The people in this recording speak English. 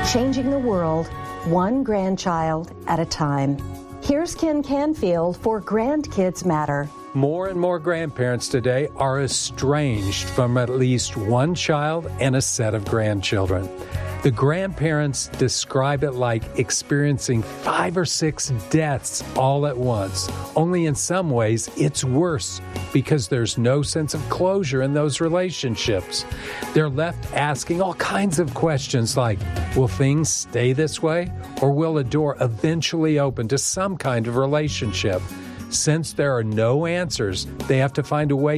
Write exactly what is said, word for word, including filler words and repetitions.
changing the world one grandchild at a time. Here's Ken Canfield for Grandkids Matter. More and more grandparents today are estranged from at least one child and a set of grandchildren. The grandparents describe it like experiencing five or six deaths all at once. Only in some ways, it's worse because there's no sense of closure in those relationships. They're left asking all kinds of questions like, will things stay this way? Or will a door eventually open to some kind of relationship? Since there are no answers, they have to find a way